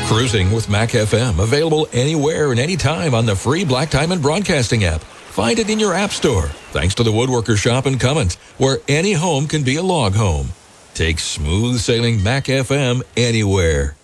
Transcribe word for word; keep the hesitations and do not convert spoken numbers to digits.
Cruising with Mac F M, available anywhere and anytime on the free Black Diamond Broadcasting app. Find it in your app store, thanks to the Woodworker Shop in Cummins, where any home can be a log home. Take smooth sailing Mac F M anywhere.